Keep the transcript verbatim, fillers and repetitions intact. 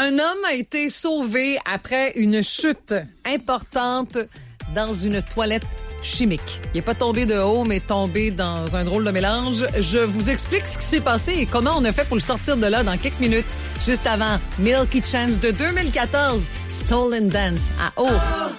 Un homme a été sauvé après une chute importante dans une toilette chimique. Il n'est pas tombé de haut, mais tombé dans un drôle de mélange. Je vous explique ce qui s'est passé et comment on a fait pour le sortir de là dans quelques minutes. Juste avant Milky Chance de deux mille quatorze, Stolen Dance à haut.